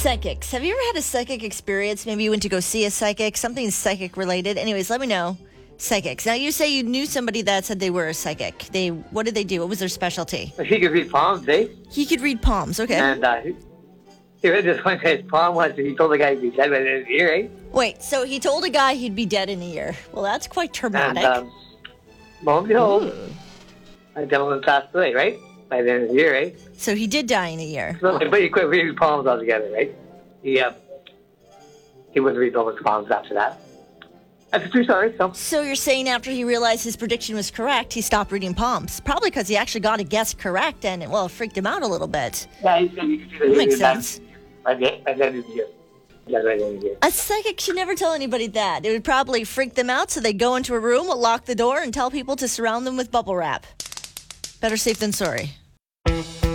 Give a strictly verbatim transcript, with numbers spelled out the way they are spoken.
Psychics. Have you ever had a psychic experience? Maybe you went to go see a psychic, something psychic related. Anyways, let me know. Psychics. Now, you say you knew somebody that said they were a psychic. They, what did they do? What was their specialty? He could read palms, eh? He could read palms, okay. And uh, he, he read this one guy's palm once, and he told the guy he'd be dead by the end of the year, eh? Wait, so he told a guy he'd be dead in a year. Well, that's quite traumatic. And, um, lo and behold, that gentleman passed away, right? By the end of the year, eh? So he did die in a year. So, but he quit reading palms altogether, right? He, uh, he wouldn't read no more palms after that. That's a true story, so. So you're saying after he realized his prediction was correct, he stopped reading palms. Probably because he actually got a guess correct, and it, well, it freaked him out a little bit. Yeah, he said you could see that. That makes sense. By the, by the end of the year. Yeah, by the end of the year. A psychic should never tell anybody that. It would probably freak them out, so they'd go into a room, lock the door, and tell people to surround them with bubble wrap. Better safe than sorry.